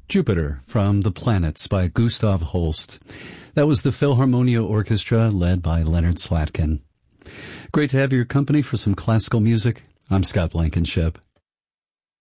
Jupiter from The Planets by Gustav Holst. That was the Philharmonia Orchestra led by Leonard Slatkin. Great to have your company for some classical music. I'm Scott Blankenship.